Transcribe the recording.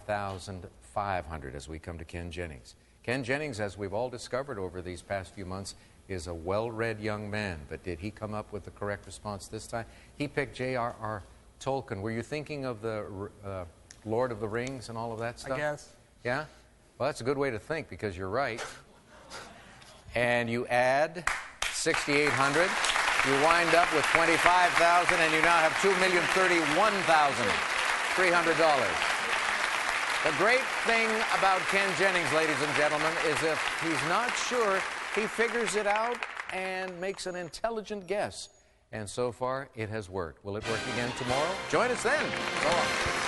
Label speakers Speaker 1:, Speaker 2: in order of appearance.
Speaker 1: $5,500 as we come to Ken Jennings. Ken Jennings, as we've all discovered over these past few months, is a well-read young man, but did he come up with the correct response this time? He picked J.R.R. Tolkien. Were you thinking of the Lord of the Rings and all of that stuff?
Speaker 2: I guess.
Speaker 1: Yeah? Well, that's a good way to think because you're right. And you add $6,800. You wind up with $25,000, and you now have $2,031,300. The great thing about Ken Jennings, ladies and gentlemen, is if he's not sure, he figures it out and makes an intelligent guess. And so far, it has worked. Will it work again tomorrow? Join us then. So long.